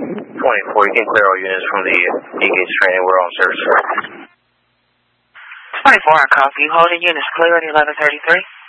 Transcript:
24, you can clear all units from the engaged training. We're on service. 24, I copy. You holding units clear at 1133?